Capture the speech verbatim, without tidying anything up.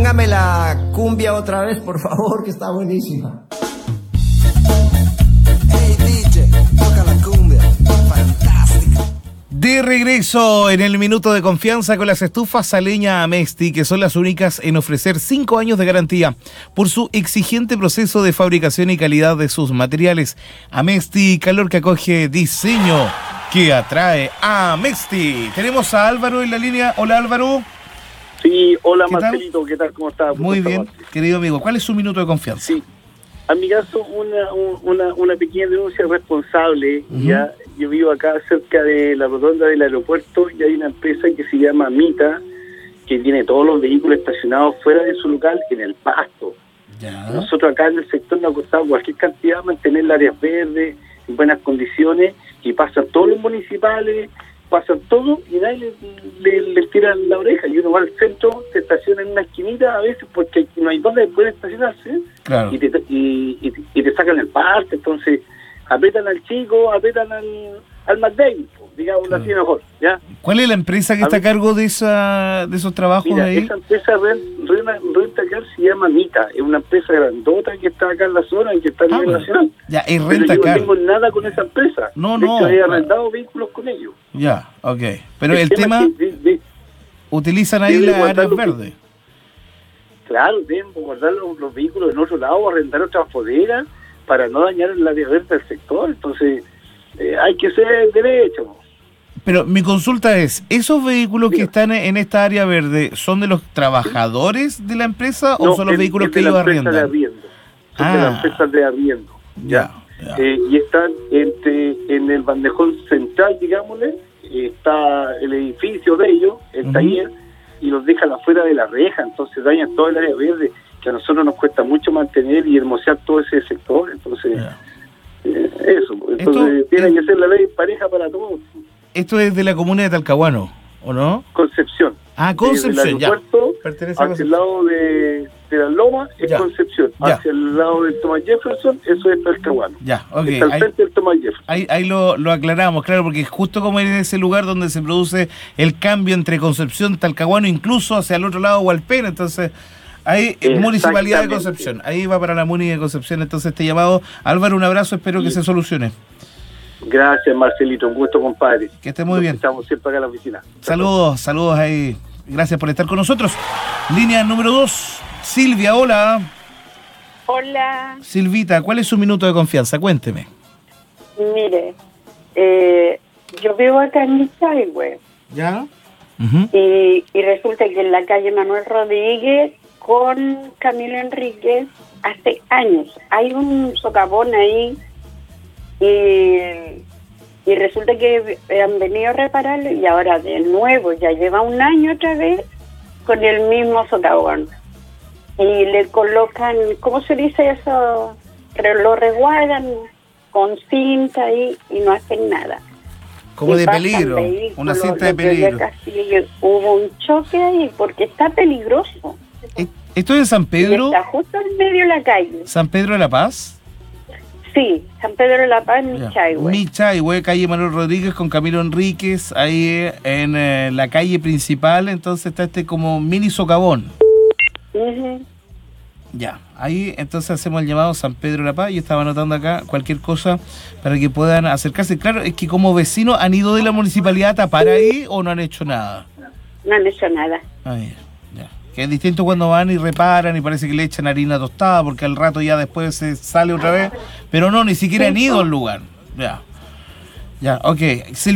póngame la cumbia otra vez, por favor, que está buenísima. Hey D J, toca la cumbia, fantástica. De regreso en el minuto de confianza con las estufas a leña Amesti, que son las únicas en ofrecer cinco años de garantía por su exigente proceso de fabricación y calidad de sus materiales. Amesti, calor que acoge, diseño que atrae. Amesti. Tenemos a Álvaro en la línea. Hola, Álvaro. Sí, hola ¿Qué tal? Marcelito, ¿qué tal? ¿Cómo estás? Muy bien, Marce? querido amigo. ¿Cuál es su minuto de confianza? Sí, a mi caso, una, un- una, una pequeña denuncia responsable. Ujú. Ya, yo vivo acá cerca de la rotonda del aeropuerto y hay una empresa que se llama Mita, que tiene todos los vehículos estacionados fuera de su local en el pasto. Ya. Nosotros acá en el sector nos ha costado cualquier cantidad mantener las áreas verdes en buenas condiciones y pasan todos los municipales, pasan todo y nadie le, le, le tira la oreja. Y uno va al centro, se estaciona en una esquinita a veces porque no hay donde puede estacionarse Claro. y, te, y, y, y te sacan el parque. Entonces apretan al chico, apretan al, al más débil, pues, digámoslo Claro. así mejor, ¿ya? ¿Cuál es la empresa que A está a ver. cargo de esa de esos trabajos Mira, ahí? esa empresa Rent- Rent- Rentacar se llama Mita, es una empresa grandota que está acá en la zona y que está a Ah, nivel bueno. nacional. Ya, es Pero yo Rentacar. no tengo nada con esa empresa. No, de no, hecho, he claro. arrendado vehículos con ellos. Ya, ok. Pero el tema, es que de- de- utilizan ahí debe las guardar áreas lo que- verdes. claro, deben guardar los, los vehículos en otro lado, arrendar otras bodegas para no dañar el área verde del sector. Entonces, eh, hay que ser derecho. Pero mi consulta es, ¿esos vehículos que Mira. están en esta área verde son de los trabajadores de la empresa o No, son los es- vehículos es que de ellos la empresa de arriendan? arriendo. Son de Ah. las empresas de arriendo. Ya, ya. Eh, y están entre en el bandejón central, digámosle, eh, está el edificio de ellos, el Ujú. taller, y los dejan afuera de la reja, entonces dañan todo el área verde, que a nosotros nos cuesta mucho mantener y hermosear todo ese sector. Entonces, Ya. eh, eso, entonces Esto tiene es- que ser la ley pareja para todos. Esto es de la comuna de Talcahuano, ¿o no? Concepción. Ah, Concepción, Desde el ya. aeropuerto Pertenece a hacia el Concepción. lado de, de la Loma es Ya. Concepción, Ya. hacia el lado del Thomas Jefferson, eso es Talcahuano. Ya, ok. Está al Ahí, frente del Thomas Jefferson. ahí, ahí lo, lo aclaramos, claro, porque es justo como en ese lugar donde se produce el cambio entre Concepción, Talcahuano, incluso hacia el otro lado, Hualpén. Entonces, ahí, eh, Municipalidad de Exactamente. Concepción. Ahí va para la Muni de Concepción. Entonces, este llamado, Álvaro, un abrazo, espero que Sí. se solucione. Gracias, Marcelito, un gusto, compadre. Que esté muy bien. Estamos siempre acá en la oficina. Saludos, saludos ahí. Gracias por estar con nosotros. Línea número dos, Silvia, hola. Hola, Silvita, ¿cuál es su minuto de confianza? Cuénteme. mire, eh, yo vivo acá en Michagüe ¿Ya? Ujú. y, y resulta que en la calle Manuel Rodríguez con Camilo Enríquez hace años hay un socavón ahí y, y resulta que han venido a repararlo y ahora de nuevo ya lleva un año otra vez con el mismo socavón y le colocan, ¿cómo se dice eso? Re- Lo resguardan con cinta ahí y no hacen nada. Como Y de pasan peligro, vehículos, una cinta de lo que ya peligro. casi hubo un choque ahí porque está peligroso. Eh, ¿Esto es en San Y Pedro? está justo en medio de la calle. ¿San Pedro de la Paz? Sí, San Pedro de la Paz, Ya. Michagüe. Michagüe, calle Manuel Rodríguez con Camilo Enríquez, ahí en eh, la calle principal, entonces está este como mini socavón. Ujú. Ya, ahí entonces hacemos el llamado San Pedro de la Paz y estaba anotando acá cualquier cosa para que puedan acercarse. Claro, es que como vecinos han ido de la municipalidad a tapar ahí o no han hecho nada. No han hecho nada. Ahí, ya. Que es distinto cuando van y reparan y parece que le echan harina tostada porque al rato ya después se sale otra vez. Pero no, ni siquiera han ido al lugar. Ya, ya, ok.